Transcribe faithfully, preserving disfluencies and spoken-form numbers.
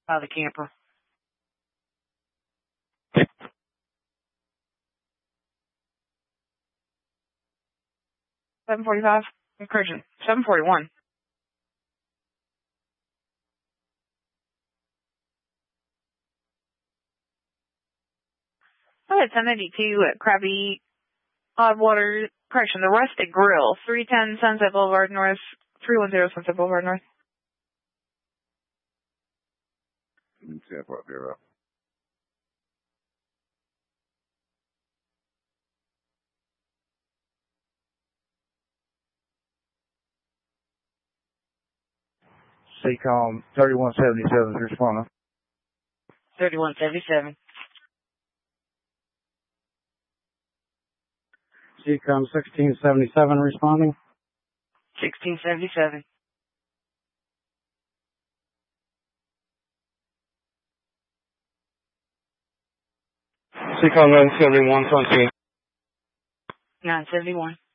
By the camper. seven forty-five. Correction. seven forty-one. I had ten eighty-two at Krabby Oddwater. Correction. The Rustic Grill. three ten Sunset Boulevard North. three one zero Sunset Boulevard North. ten forty. C COM thirty-one seventy-seven is responding. thirty-one seventy-seven. C COM sixteen seventy-seven responding. sixteen seventy-seven. C COM nine seventy-one, frontier. nine seventy-one.